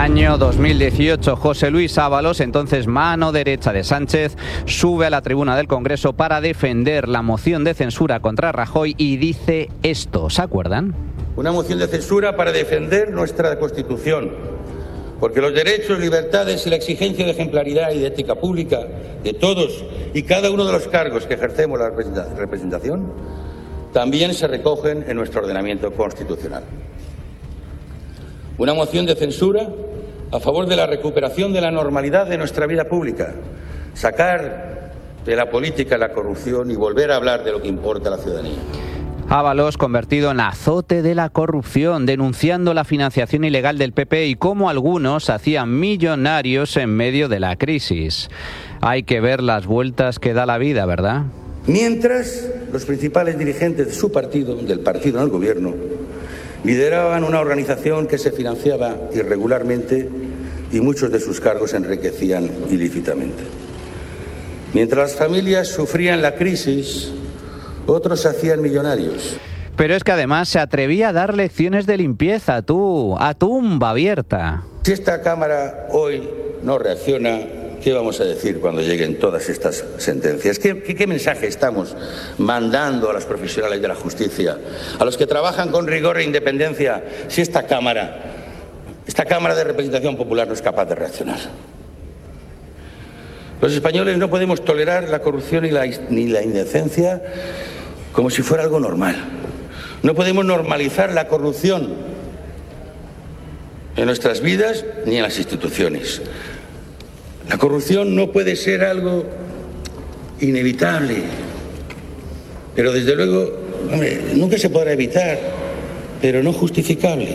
Año 2018, José Luis Ábalos, entonces mano derecha de Sánchez, sube a la tribuna del Congreso para defender la moción de censura contra Rajoy y dice esto, ¿se acuerdan? Una moción de censura para defender nuestra Constitución, porque los derechos, libertades y la exigencia de ejemplaridad y de ética pública de todos y cada uno de los cargos que ejercemos la representación también se recogen en nuestro ordenamiento constitucional. Una moción de censura a favor de la recuperación de la normalidad de nuestra vida pública, sacar de la política la corrupción y volver a hablar de lo que importa a la ciudadanía. Ábalos convertido en azote de la corrupción, denunciando la financiación ilegal del PP y cómo algunos se hacían millonarios en medio de la crisis. Hay que ver las vueltas que da la vida, ¿verdad? Mientras los principales dirigentes de su partido, del partido en el gobierno, lideraban una organización que se financiaba irregularmente y muchos de sus cargos se enriquecían ilícitamente. Mientras las familias sufrían la crisis, otros se hacían millonarios. Pero es que además se atrevía a dar lecciones de limpieza, a tumba abierta. Si esta Cámara hoy no reacciona, ¿qué vamos a decir cuando lleguen todas estas sentencias? ¿Qué mensaje estamos mandando a los profesionales de la justicia, a los que trabajan con rigor e independencia, si esta Cámara de representación popular no es capaz de reaccionar? Los españoles no podemos tolerar la corrupción ni la indecencia como si fuera algo normal. No podemos normalizar la corrupción en nuestras vidas ni en las instituciones. La corrupción no puede ser algo inevitable, pero desde luego, nunca se podrá evitar, pero no justificable.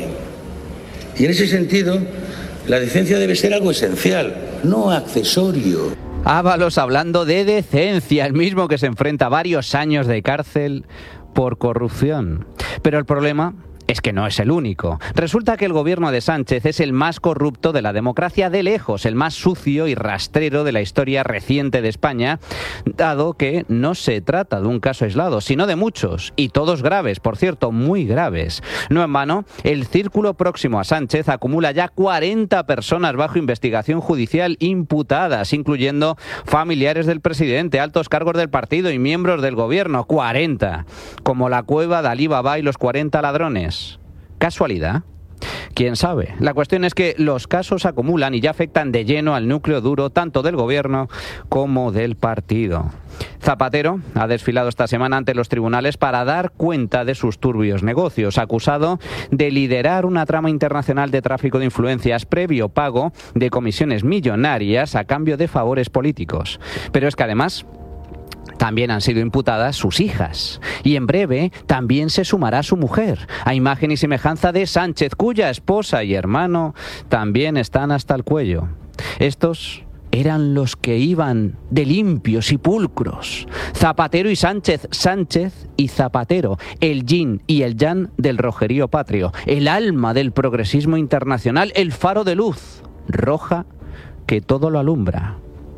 Y en ese sentido, la decencia debe ser algo esencial, no accesorio. Ábalos hablando de decencia, el mismo que se enfrenta a varios años de cárcel por corrupción. Pero el problema es que no es el único. Resulta que el gobierno de Sánchez es el más corrupto de la democracia de lejos, el más sucio y rastrero de la historia reciente de España, dado que no se trata de un caso aislado, sino de muchos, y todos graves, por cierto, muy graves. No en vano, el círculo próximo a Sánchez acumula ya 40 personas bajo investigación judicial imputadas, incluyendo familiares del presidente, altos cargos del partido y miembros del gobierno. 40, como la cueva de Alí Baba y los 40 ladrones. ¿Casualidad? ¿Quién sabe? La cuestión es que los casos acumulan y ya afectan de lleno al núcleo duro tanto del gobierno como del partido. Zapatero ha desfilado esta semana ante los tribunales para dar cuenta de sus turbios negocios, acusado de liderar una trama internacional de tráfico de influencias previo pago de comisiones millonarias a cambio de favores políticos. Pero es que además también han sido imputadas sus hijas. Y en breve también se sumará su mujer, a imagen y semejanza de Sánchez, cuya esposa y hermano también están hasta el cuello. Estos eran los que iban de limpios y pulcros. Zapatero y Sánchez, Sánchez y Zapatero, el yin y el yang del rojerío patrio, el alma del progresismo internacional, el faro de luz roja que todo lo alumbra.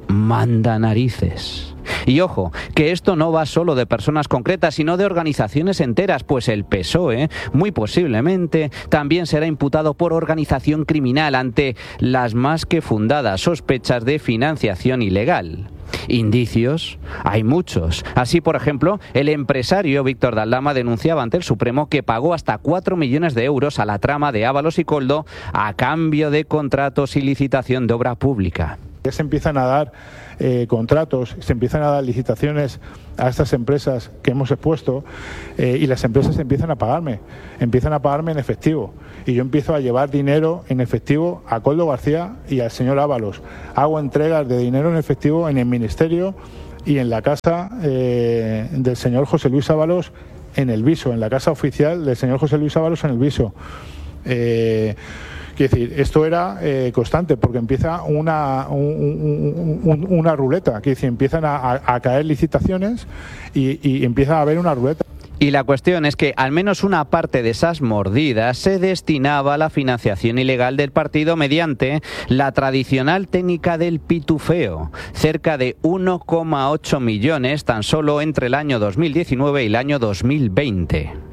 Manda narices. Y ojo, que esto no va solo de personas concretas, sino de organizaciones enteras, pues el PSOE, muy posiblemente, también será imputado por organización criminal ante las más que fundadas sospechas de financiación ilegal. Indicios hay muchos. Así, por ejemplo, el empresario Víctor de Aldama denunciaba ante el Supremo que pagó hasta 4 millones de euros a la trama de Ábalos y Koldo a cambio de contratos y licitación de obra pública. Ya se empiezan a dar contratos, se empiezan a dar licitaciones a estas empresas que hemos expuesto y las empresas empiezan a pagarme en efectivo. Y yo empiezo a llevar dinero en efectivo a Koldo García y al señor Ábalos. Hago entregas de dinero en efectivo en el Ministerio y en la casa del señor José Luis Ábalos en el Viso, en la casa oficial del señor José Luis Ábalos en el Viso. Quiero decir, esto era constante porque empieza una ruleta, quiero decir, empiezan a caer licitaciones y empieza a haber una ruleta. Y la cuestión es que al menos una parte de esas mordidas se destinaba a la financiación ilegal del partido mediante la tradicional técnica del pitufeo, cerca de 1,8 millones tan solo entre el año 2019 y el año 2020.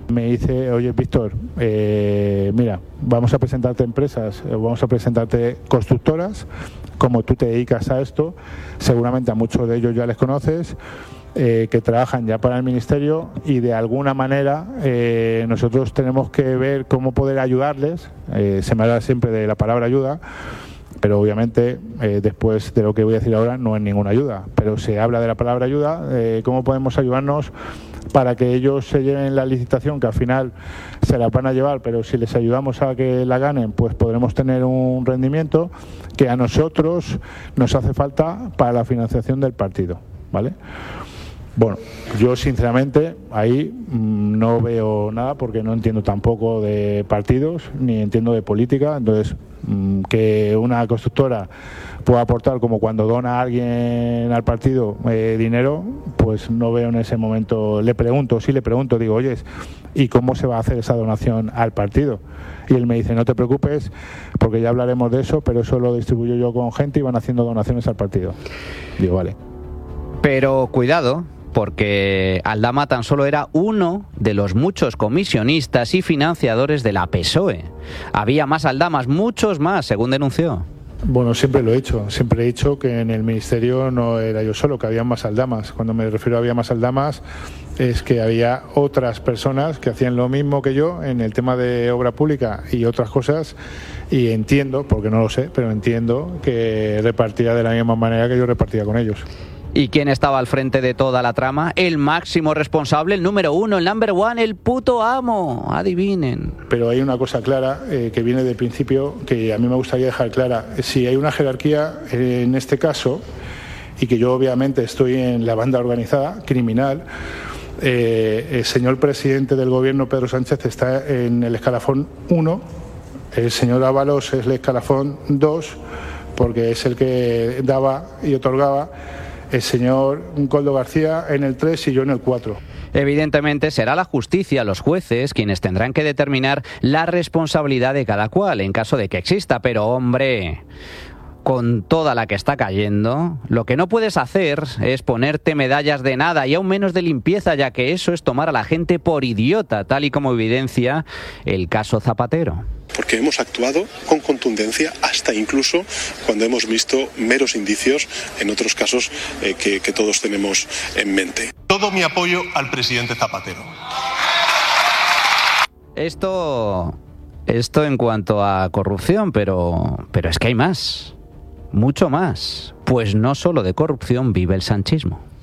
Me dice, oye Víctor, mira, vamos a presentarte empresas, vamos a presentarte constructoras, como tú te dedicas a esto, seguramente a muchos de ellos ya les conoces, que trabajan ya para el Ministerio y de alguna manera nosotros tenemos que ver cómo poder ayudarles. Se me habla siempre de la palabra ayuda, pero obviamente después de lo que voy a decir ahora no es ninguna ayuda, pero se habla de la palabra ayuda, cómo podemos ayudarnos para que ellos se lleven la licitación, que al final se la van a llevar, pero si les ayudamos a que la ganen, pues podremos tener un rendimiento que a nosotros nos hace falta para la financiación del partido, ¿vale? Bueno, yo sinceramente ahí no veo nada porque no entiendo tampoco de partidos ni entiendo de política, entonces que una constructora pueda aportar como cuando dona a alguien al partido dinero, pues no veo en ese momento. Le pregunto, digo, oye, ¿y cómo se va a hacer esa donación al partido? Y él me dice, no te preocupes porque ya hablaremos de eso, pero eso lo distribuyo yo con gente y van haciendo donaciones al partido. Digo, vale. Pero cuidado, porque Aldama tan solo era uno de los muchos comisionistas y financiadores de la PSOE. Había más Aldamas, muchos más, según denunció. Bueno, siempre lo he hecho. Siempre he dicho que en el Ministerio no era yo solo, que había más Aldamas. Cuando me refiero a había más Aldamas, es que había otras personas que hacían lo mismo que yo en el tema de obra pública y otras cosas. Y entiendo, porque no lo sé, pero entiendo que repartía de la misma manera que yo repartía con ellos. ¿Y quién estaba al frente de toda la trama? El máximo responsable, el número uno, el number one, el puto amo. Adivinen. Pero hay una cosa clara que viene del principio, que a mí me gustaría dejar clara. Si hay una jerarquía en este caso, y que yo obviamente estoy en la banda organizada, criminal, el señor presidente del gobierno, Pedro Sánchez, está en el escalafón 1, el señor Ábalos es el escalafón 2, porque es el que daba y otorgaba, el señor Coldo García en el 3 y yo en el 4. Evidentemente será la justicia, los jueces, quienes tendrán que determinar la responsabilidad de cada cual, en caso de que exista. Pero, hombre, con toda la que está cayendo, lo que no puedes hacer es ponerte medallas de nada y aún menos de limpieza, ya que eso es tomar a la gente por idiota, tal y como evidencia el caso Zapatero. Porque hemos actuado con contundencia, hasta incluso cuando hemos visto meros indicios en otros casos que todos tenemos en mente. Todo mi apoyo al presidente Zapatero. Esto en cuanto a corrupción, pero es que hay más, mucho más. Pues no solo de corrupción vive el sanchismo.